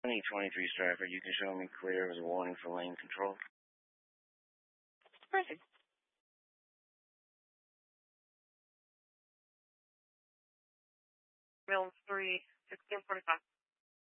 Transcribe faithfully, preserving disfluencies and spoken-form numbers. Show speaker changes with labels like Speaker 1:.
Speaker 1: twenty twenty-three Stratford, you can show me clear as a warning for lane control.
Speaker 2: Perfect. Mills three, sixteen forty-five.